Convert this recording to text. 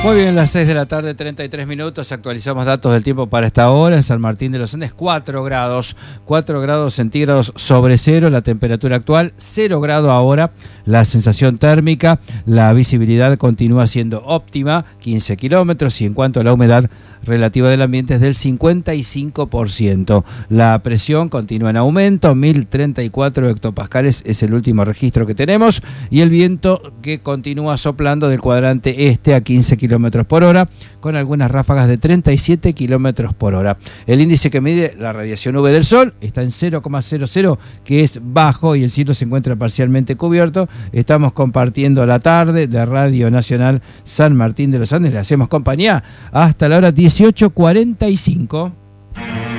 Muy bien, las 6 de la tarde, 33 minutos. Actualizamos datos del tiempo para esta hora. En San Martín de los Andes, 4 grados centígrados sobre cero. La temperatura actual, 0 grado ahora. La sensación térmica, la visibilidad continúa siendo óptima, 15 kilómetros. Y en cuanto a la humedad relativa del ambiente es del 55%. La presión continúa en aumento, 1034 hectopascales es el último registro que tenemos. Y el viento que continúa soplando del cuadrante este a 15 kilómetros por hora, con algunas ráfagas de 37 kilómetros por hora. El índice que mide la radiación UV del sol está en 0,00, que es bajo, y el cielo se encuentra parcialmente cubierto. Estamos compartiendo la tarde de Radio Nacional San Martín de los Andes. Le hacemos compañía hasta la hora 18:45.